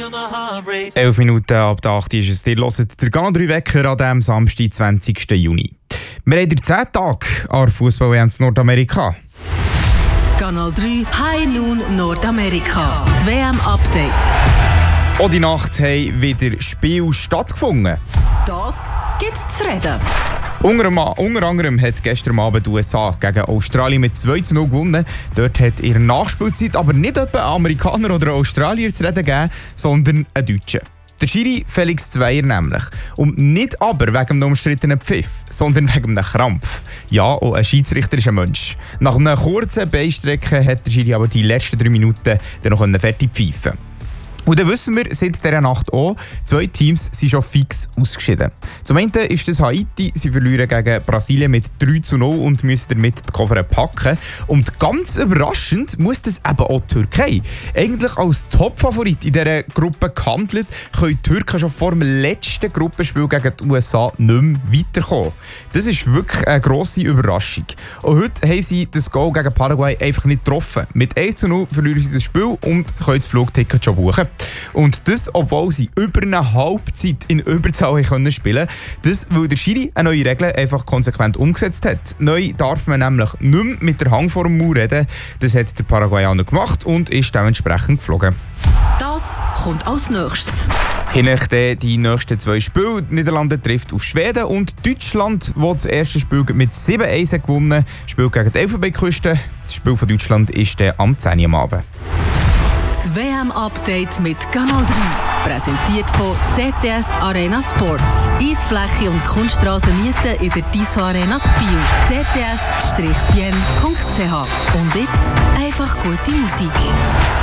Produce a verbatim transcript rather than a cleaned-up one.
Elf Minuten ab der acht ist es. Ihr hört den Kanal drei Wecker an diesem Samstag, zwanzigsten Juni. Wir haben zehn Tage an Fußball-W M in Nordamerika. Kanal drei High Noon Nordamerika. Das W M-Update. Auch die Nacht haben wieder Spiele stattgefunden. Das gibt zu reden. Unter, unter anderem hat gestern Abend die U S A gegen Australien mit zwei zu null gewonnen. Dort hat in der Nachspielzeit aber nicht etwa einen Amerikaner oder einen Australier zu reden gegeben, sondern einen Deutschen. Der Schiri Felix Zweier nämlich. Und nicht aber wegen einem umstrittenen Pfiff, sondern wegen einem Krampf. Ja, auch ein Schiedsrichter ist ein Mensch. Nach einer kurzen Beinstrecke hat der Schiri aber die letzten drei Minuten dann noch fertig pfeifen. Und dann wissen wir seit dieser Nacht auch, zwei Teams sind schon fix ausgeschieden. Zum einen ist das Haiti, sie verlieren gegen Brasilien mit drei zu null und müssen damit die Koffer packen. Und ganz überraschend muss das eben auch die Türkei. Eigentlich als Topfavorit in dieser Gruppe gehandelt, können die Türken schon vor dem letzten Gruppenspiel gegen die U S A nicht mehr weiterkommen. Das ist wirklich eine grosse Überraschung. Und heute haben sie das Goal gegen Paraguay einfach nicht getroffen. Mit eins zu null verlieren sie das Spiel und können das Flugticket schon buchen. Und das, obwohl sie über eine Halbzeit in Überzahl können spielen konnten. Das, weil der Schiri eine neue Regel einfach konsequent umgesetzt hat. Neu darf man nämlich nicht mehr mit der Hand vor dem Mauer reden. Das hat der Paraguayaner gemacht und ist dementsprechend geflogen. Das kommt als nächstes. Hinten die nächsten zwei Spiele. Die Niederlande trifft auf Schweden und Deutschland, das das erste Spiel mit sieben eins gewonnen hat. Das Spiel gegen die Elfenbeinküste. Das Spiel von Deutschland ist dann am zehn Uhr am Abend. Das W M-Update mit Kanal drei. Präsentiert von Z D S Arena Sports. Eisfläche und Kunststraße mieten in der Tissot Arena zu Biel. z d s Binien punkt c h. Und jetzt einfach gute Musik.